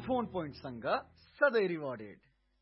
Phone पोइन्टसँग सधैँ rewarded.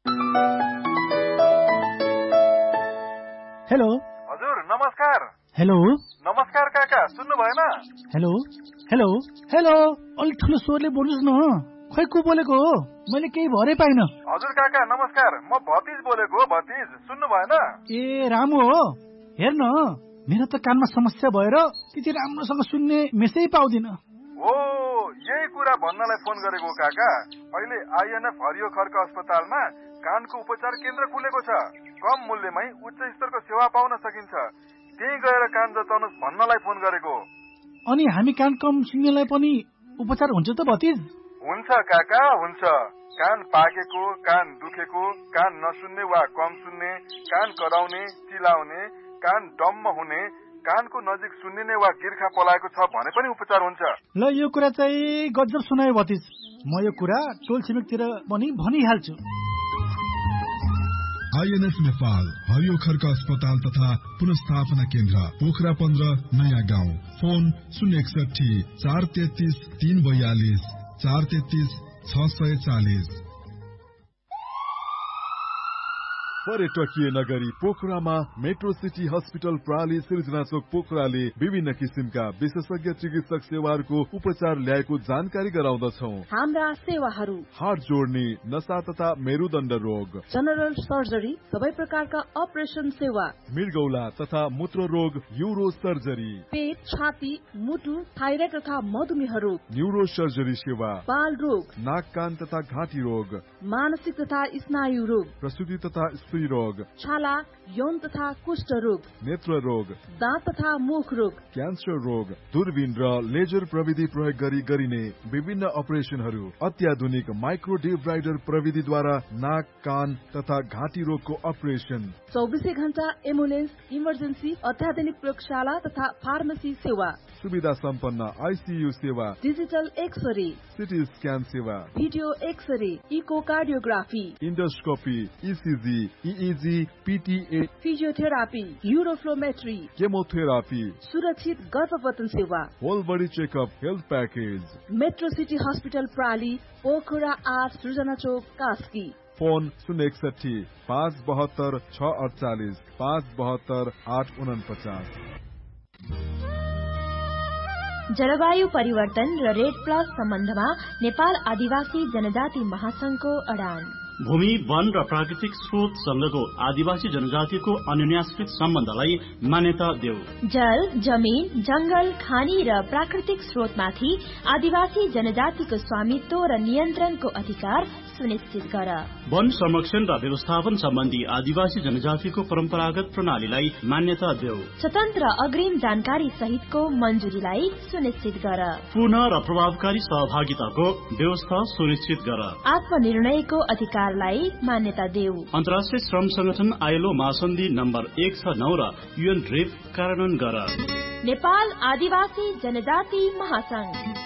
Hello हजुर नमस्कार। हेलो नमस्कार काका, सुन्नु भएन? हेलो हेलो हेलो अलिक ठुलो स्वरले बोल्नुहोस् न। खै को बोलेको हो? मैले केही भरै पाइन। हजुर काका नमस्कार, म भतिज बोलेको हो। भतिज सुन्नु भएन? ए रामु हो। हेर्न मेरो त कानमा समस्या भएर त्यति राम्रोसँग सुन्ने मेसै पाउँदिन। हो, यही कुरा भन्नलाई फोन गरेको काका। अहिले आइएनएफ हरियो खर्क अस्पतालमा कानको उपचार केन्द्र खुलेको छ। कम मूल्यमै उच्च स्तरको सेवा पाउन सकिन्छ। त्यही गएर कान जताउनुहोस् भन्नलाई फोन गरेको। अनि हामी कान कम सुन्नेलाई पनि उपचार हुन्छ त भतिज? हुन्छ काका, हुन्छ। कान पाकेको, कान दुखेको, कान नसुन्ने वा कम सुन्ने, कान कराउने, चिलाउने, कान डम्म हुने, कानको नजिक सुन्निने वा गिर्खा पलाएको छ भने पनि उपचार हुन्छ। ल यो कुरा चाहिँ गजब सुनायो भतिज। म यो कुरा टोल छिमेकतिर पनि भनिहाल्छु। आइएनएफ नेपाल हरियो खर्क अस्पताल तथा पुनर्स्थापना केन्द्र पोखरा 15 नयाँ गाउँ। फोन 061 433 342 433 640। पर्यटकीय नगरी पोखरामा मेट्रो सिटी हस्पिटल प्राली सिर्जना चोक पोखराले विभिन्न किसिमका विशेषज्ञ चिकित्सक सेवाहरूको उपचार ल्याएको जानकारी गराउँदछौ। हाम्रा सेवाहरू: हार्ट जोड्ने, नसा तथा मेरुदण्ड रोग, जनरल सर्जरी, सबै प्रकारका अपरेसन सेवा, मृगौला तथा मूत्र रोग, यूरो सर्जरी, पेट, छाती, मुटु, थाइराइड तथा मधुमेह रोग, न्यूरो सर्जरी सेवा, बाल रोग, नाक कान तथा घाँटी रोग, मानसिक तथा स्नायु रोग, प्रसूति तथा स्त्री रोग, छाला, यौन तथा कुष्ठ रोग, नेत्र रोग, दाँत तथा मुख रोग, क्यान्सर रोग, दूरबीन र लेजर प्रविधि प्रयोग गरी गरिने विभिन्न अपरेसनहरू, अत्याधुनिक माइक्रो डिब्राइडर प्रविधिद्वारा नाक कान तथा घाँटी रोगको अपरेसन, 24 घण्टा एम्बुलेन्स, इमर्जेन्सी, अत्याधुनिक प्रयोगशाला तथा फार्मेसी सेवा, सुविधा सम्पन्न आइसियु सेवा, डिजिटल एक्सरे, सिटी स्क्यान सेवा, video x-ray, echocardiography, endoscopy, ECG, इइजी, पिटिए, physiotherapy, युरोफ्लोमेट्री, chemotherapy, सुरक्षित गर्भपतन सेवा, whole body checkup health package. Metro city hospital प्राली, Pokhara 8 सृजना चोक, कास्की। फोन 061 572 648 572 849। जलवायु परिवर्तन र रेड प्लस सम्बन्धमा नेपाल आदिवासी जनजाति महासंघको अडान। भूमि, वन र प्राकृतिक स्रोतसँगको आदिवासी जनजातिको अन्योन्याश्रित सम्बन्धलाई मान्यता देऊ। जल, जमीन, जंगल, खानी र प्राकृतिक स्रोतमाथि आदिवासी जनजातिको स्वामित्व र नियन्त्रणको अधिकार सुनिश्चित गर। वन संरक्षण र व्यवस्थापन सम्बन्धी आदिवासी जनजातिको परम्परागत प्रणालीलाई मान्यता देऊ। स्वतन्त्र अग्रिम जानकारी सहितको मञ्जुरीलाई सुनिश्चित गर। पूर्ण र प्रभावकारी सहभागिताको व्यवस्था सुनिश्चित गर। आत्मनिर्णयको अधिकारलाई मान्यता देऊ। अन्तर्राष्ट्रिय श्रम संगठन आइएलओ महासन्धि नम्बर 169 र UN REP कार्यान्वयन गर। नेपाल आदिवासी जनजाति महासंघ।